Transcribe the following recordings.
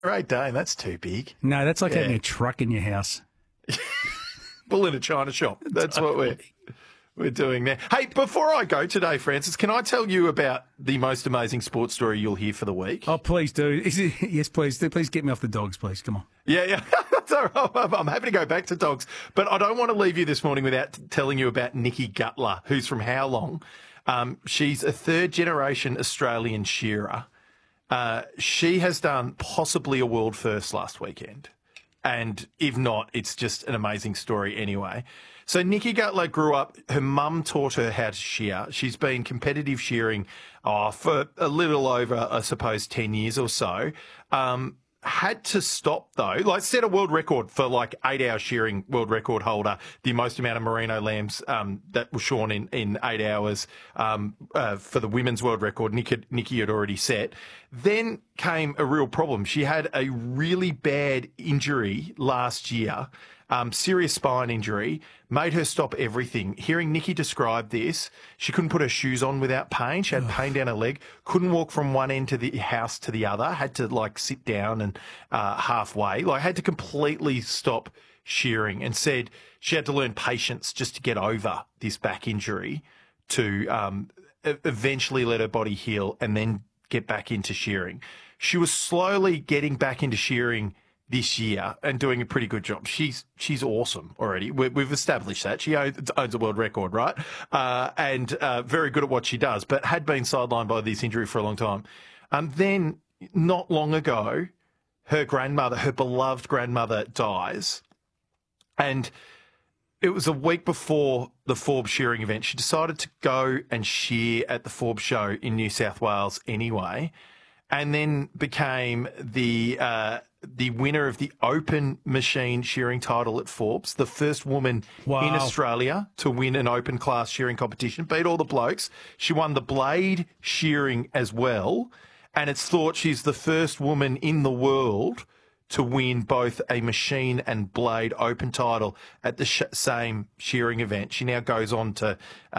Great Dane, that's too big. No, that's like having a truck in your house. Bull in a china shop. That's what we're doing there. Hey, before I go today, Francis, can I tell you about the most amazing sports story you'll hear for the week? Oh, please do. Yes, please do. Please get me off the dogs, please. Come on. Yeah. I'm happy to go back to dogs, but I don't want to leave you this morning without telling you about Nikki Gutler, who's from How Long. She's a third-generation Australian shearer. She has done possibly a world first last weekend. And if not, it's just an amazing story anyway. So Nikki Gutler grew up, her mum taught her how to shear. She's been competitive shearing for a little over, I suppose, 10 years or so. Had to stop though, like set a world record for like 8-hour shearing, world record holder, the most amount of merino lambs that were shorn in 8 hours for the women's world record. Nikki had already set. Then came a real problem. She had a really bad injury last year, serious spine injury, made her stop everything. Hearing Nikki describe this, she couldn't put her shoes on without pain. She had pain down her leg, couldn't walk from one end to the house to the other, had to like sit down and halfway, like had to completely stop shearing, and said she had to learn patience just to get over this back injury to eventually let her body heal and then get back into shearing. She was slowly getting back into shearing this year and doing a pretty good job. She's awesome already. We've established that. She owns a world record, right? And very good at what she does, but had been sidelined by this injury for a long time. Then, not long ago, her grandmother, her beloved grandmother, dies. And it was a week before the Forbes shearing event. She decided to go and shear at the Forbes show in New South Wales anyway, and then became the winner of the open machine shearing title at Forbes, the first woman in Australia to win an open class shearing competition, beat all the blokes. She won the blade shearing as well, and it's thought she's the first woman in the world to win both a machine and blade open title at the same shearing event. She now goes on to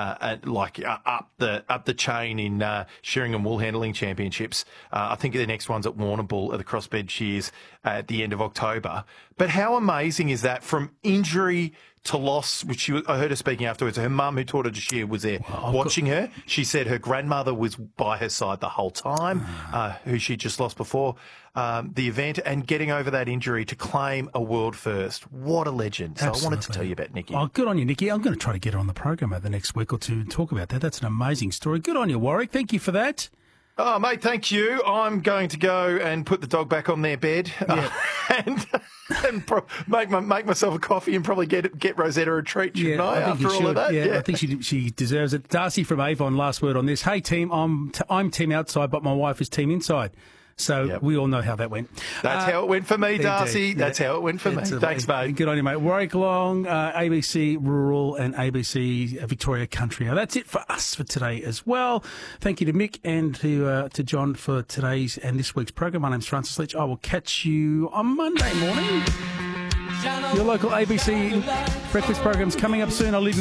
up the chain in shearing and wool handling championships. I think the next one's at Warrnambool at the crossbed shears at the end of October. But how amazing is that, from injury to loss, which I heard her speaking afterwards. Her mum, who taught her to shear, was there watching her. She said her grandmother was by her side the whole time, who she just lost before the event, and getting over that injury to claim a world first. What a legend. So I wanted to tell you about Nikki. Oh, good on you, Nikki. I'm going to try to get her on the program over the next week or two and talk about that. That's an amazing story. Good on you, Warwick. Thank you for that. Oh, mate, thank you. I'm going to go and put the dog back on their bed and make myself a coffee and probably get Rosetta a treat, shouldn't I after all of that? Yeah, I think she deserves it. Darcy from Avon, last word on this. Hey, team, I'm team outside, but my wife is team inside. So we all know how that went. That's how it went for me, Darcy. That's how it went for me. Thanks, mate. Good on you, mate. Warwick Long, ABC Rural and ABC Victoria Country. Now, that's it for us for today as well. Thank you to Mick and to John for today's and this week's program. My name's Francis Leach. I will catch you on Monday morning. Your local ABC breakfast program's coming up soon. I'll leave